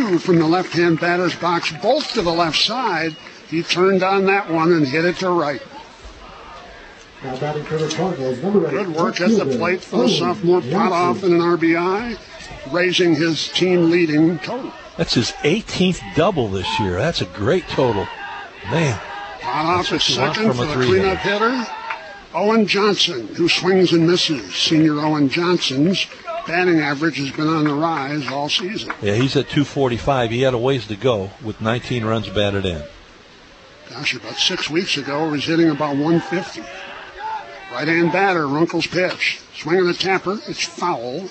2 from the left-hand batter's box, both to the left side. He turned on that one and hit it to right. Now batting for the Cardinals, number 8. Good work at the plate for the sophomore Potoff and an RBI, raising his team-leading total. That's his 18th double this year. That's a great total. Man. Potoff is second for the cleanup hitter. Owen Johnson, who swings and misses. Senior Owen Johnson's batting average has been on the rise all season. Yeah, he's at 245. He had a ways to go with 19 runs batted in. Gosh, about 6 weeks ago, he was hitting about 150. Right-hand batter, Runkle's pitch. Swinging the tapper, it's foul.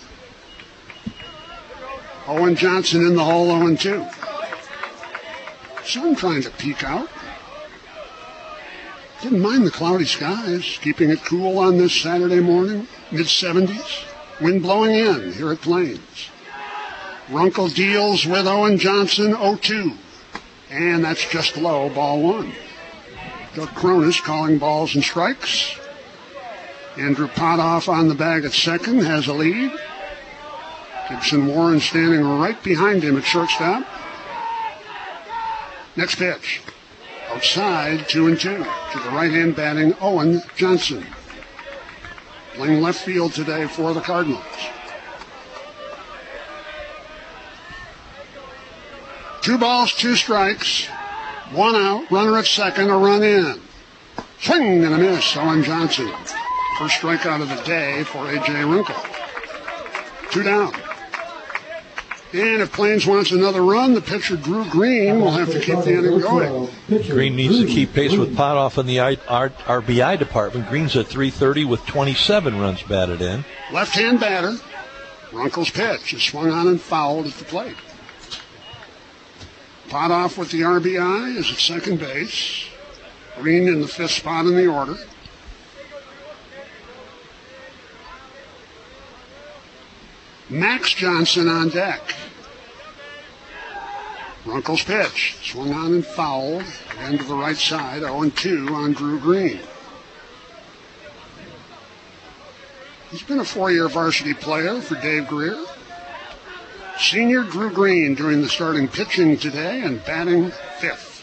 Owen Johnson in the hole, 0-2. Sun trying to peek out. Didn't mind the cloudy skies, keeping it cool on this Saturday morning, mid-70s. Wind blowing in here at Plains. Runkle deals with Owen Johnson, 0-2. And that's just low, ball 1. Doug Cronus calling balls and strikes. Andrew Potoff on the bag at second, has a lead. Gibson Warren standing right behind him at shortstop. Next pitch. Outside, 2-2. To the right-hand batting, Owen Johnson. Playing left field today for the Cardinals. 2 balls, 2 strikes. 1 out, runner at second, a run in. Swing and a miss, Owen Johnson. First strikeout of the day for A.J. Runkle. 2 down. And if Plains wants another run, the pitcher Drew Green will have to keep the inning going. Green needs to keep pace with Potoff in the RBI department. Green's at 330 with 27 runs batted in. Left-hand batter. Runkle's pitch is swung on and fouled at the plate. Potoff with the RBI is at second base. Green in the 5th spot in the order. Max Johnson on deck. Runkle's pitch, swung on and fouled, and to the right side, 0-2 on Drew Green. He's been a 4-year varsity player for Dave Greer. Senior Drew Green doing the starting pitching today and batting 5th.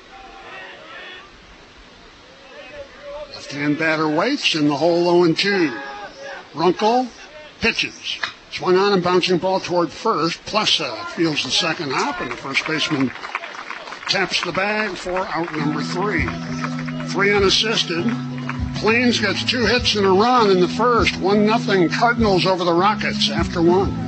Left-hand batter waits in the hole, 0-2. Runkle pitches. Swung on and bouncing ball toward first. Plessa fields the second hop, and the first baseman taps the bag for out number 3. 3 unassisted. Plains gets 2 hits and a run in the first. 1-0 Cardinals over the Rockets after 1.